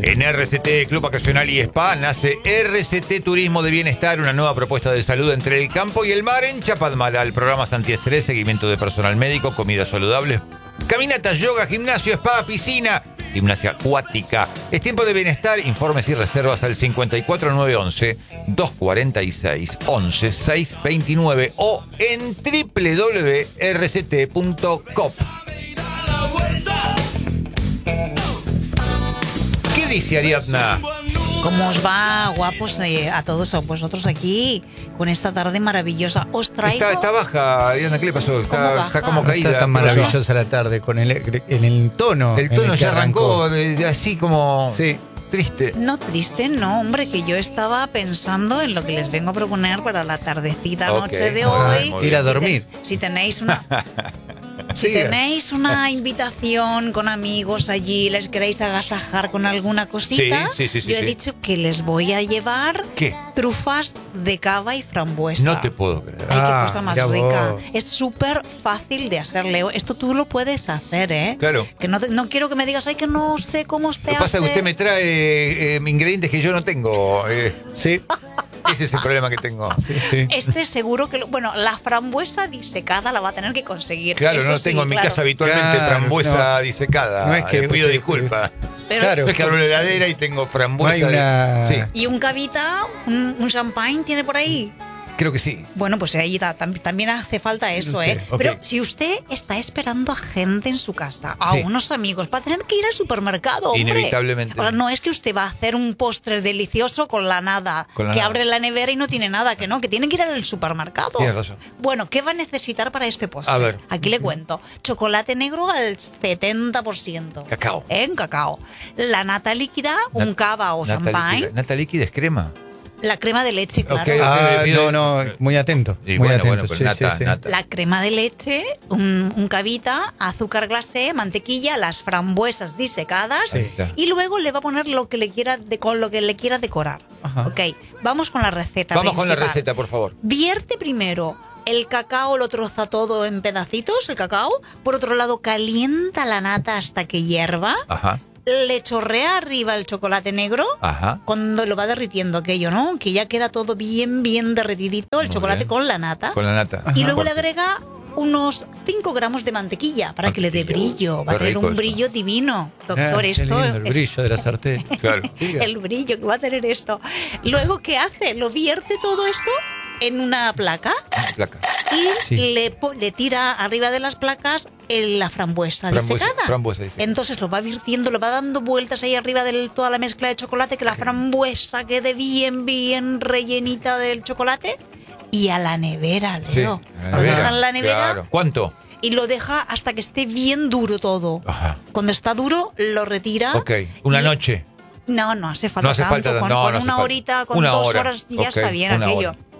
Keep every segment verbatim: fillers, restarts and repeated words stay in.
En R C T Club Vacacional y Spa nace R C T Turismo de Bienestar, una nueva propuesta de salud entre el campo y el mar en Chapadmalal. Programas antiestrés, seguimiento de personal médico, comida saludable, caminatas, yoga, gimnasio, spa, piscina, gimnasia acuática. Es tiempo de bienestar. Informes y reservas al cincuenta y cuatro nueve once dos cuarenta y seis once seiscientos veintinueve o en doble u doble u doble u punto r c t punto com. ¿Qué dice Ariadna? ¿Cómo os va, guapos, eh, a todos a vosotros aquí con esta tarde maravillosa? Os traigo... Está, está baja, Ariadna, ¿qué le pasó? Está, está como no caída. Está tan maravillosa la tarde con el, el, el tono. El tono el ya arrancó, arrancó de, de así como sí. triste. No triste, no, hombre, que yo estaba pensando en lo que les vengo a proponer para la tardecita Okay, noche de muy hoy. bien, muy Ir a bien. dormir. Si, ten, si tenéis una... Si Siga. tenéis una invitación con amigos allí, les queréis agasajar con alguna cosita, Sí, sí, sí, sí, yo he sí. dicho que les voy a llevar ¿Qué? trufas de cava y frambuesa. No te puedo creer. Ay, Ah, qué cosa más mira rica. vos. Es súper fácil de hacer, Leo. Esto tú lo puedes hacer, ¿eh? Claro. Que no, te- no quiero que me digas, ay, que no sé cómo se Lo que pasa hace. es que usted me trae eh, ingredientes que yo no tengo. eh, Sí, ese es el problema que tengo. sí, sí. Este seguro que... Lo, bueno, la frambuesa disecada la va a tener que conseguir. Claro, eso no sí, tengo en mi claro. casa habitualmente Claro, frambuesa no. disecada. No es que- Eh, pido disculpas. Pero- Claro. No es que abro la heladera y tengo frambuesa. No hay una- de- Sí, ¿Y un cavita? ¿Un, un champagne tiene por ahí? creo que sí. Bueno, pues ahí ta- tam- también hace falta eso, Ok, ¿eh? ok. Pero si usted está esperando a gente en su casa, a Sí. unos amigos, para tener que ir al supermercado, hombre. Inevitablemente. O sea, no es que usted va a hacer un postre delicioso con la nada, Con la que nada. abre la nevera y no tiene nada, que no, que tiene que ir al supermercado. Tienes razón. Bueno, ¿qué va a necesitar para este postre? A ver. Aquí le cuento. Chocolate negro al setenta por ciento. Cacao. En cacao. La nata líquida, un Nat- cava o Nata champagne. líquida. Nata líquida es crema. La crema de leche, claro. Ok. Ah, pido- no, no, muy atento. Y muy bueno, atento. bueno, pero sí, nata, sí, sí. nata. La crema de leche, un, un cavita, azúcar glacé, mantequilla, las frambuesas disecadas Ahí está. y luego le va a poner lo que le quiera de, con lo que le quiera decorar. Ajá. Ok, vamos con la receta. Vamos con la principal. receta, por favor. Vierte primero el cacao, lo troza todo en pedacitos, el cacao. Por otro lado, calienta la nata hasta que hierva. Ajá, Le chorrea arriba el chocolate negro. ajá. Cuando lo va derritiendo aquello, ¿no? Que ya queda todo bien, bien derretidito, el Muy chocolate bien. con la nata. Con la nata. Y luego le Fuerte. agrega unos cinco gramos de mantequilla para que le dé Mantequilla. brillo. Va a Qué tener rico un eso. brillo divino. Ah, Doctor, qué esto lindo, el es brillo de la sartén. Claro. Siga. el brillo que va a tener esto. Luego, ¿qué hace? Lo vierte todo esto en una placa Placa. y Sí. le, po- le tira arriba de las placas en la frambuesa, Frambuesa, disecada. frambuesa disecada. Entonces lo va virtiendo, lo va dando vueltas ahí arriba de toda la mezcla de chocolate, que la frambuesa quede bien, bien rellenita del chocolate. Y a la nevera, Sí. Leo. en la Lo nevera. deja en la nevera Claro. ¿Cuánto? y lo deja hasta que esté bien duro todo. Ajá. Cuando está duro, lo retira. Ok. Una y- noche. No, no hace falta No hace tanto. falta- con no, con no hace una falta. horita, con Una dos hora. horas ya Ok, está bien una aquello. hora.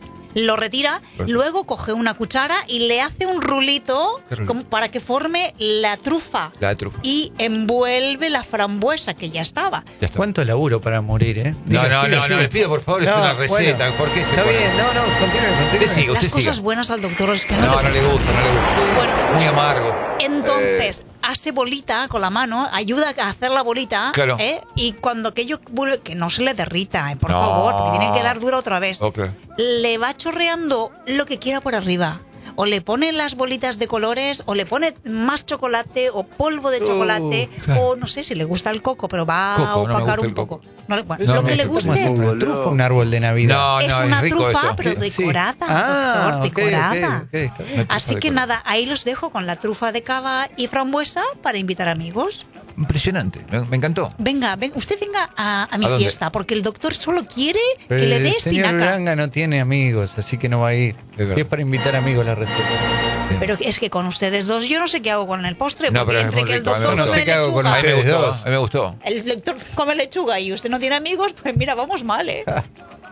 Lo retira, Perfecto. luego coge una cuchara y le hace un rulito, ¿Qué rulito? como para que forme la trufa. La de trufa. Y envuelve la frambuesa que ya estaba. Ya está. ¿Cuánto laburo para morir, eh? No, Diga, no, siga, no, siga. no, le pido por favor, es No, una receta. bueno, ¿Por qué se Está pone- bien, no, no, continúe, Usted continúe. siga, Las usted cosas siga. buenas al doctor es que no, No, le no le gusta, no le gusta. Bueno, Muy amargo. entonces hace bolita con la mano, ayuda a hacer la bolita. Claro. ¿eh? Y cuando aquello vuelve, que no se le derrita, ¿eh? por No. favor, porque tiene que quedar dura otra vez. Ok. Le va chorreando lo que quiera por arriba. O le pone las bolitas de colores, o le pone más chocolate, o polvo de chocolate, claro. o no sé si le gusta el coco, pero va Coco, a no me opacar gusta un el poco. coco. No, le- bueno, No, lo me que le gusta guste. ¿Cómo es una trufa, un árbol de Navidad? No, es no, una es rico trufa, eso. pero Sí. decorada, Ah, doctor, ok, decorada. ok, ok, está bien. Una trufa Así que decorada. nada, ahí los dejo con la trufa de cava y frambuesa para invitar amigos. Impresionante. Me, me encantó. Venga, ven, usted venga a, a mi ¿A dónde? fiesta, porque el doctor solo quiere Pero que le dé el señor espinaca. Uranga no tiene amigos, así que no va a ir. verdad. Si es para invitar amigos la receta. Bien. Pero es que con ustedes dos yo no sé qué hago con el postre, No, porque pero es entre muy que el rico, a mí me doctor gusta. come No sé qué hago con lechuga, A mí me ustedes gustó, dos. a mí me gustó. el doctor come lechuga y usted no tiene amigos, pues mira, vamos mal, ¿eh?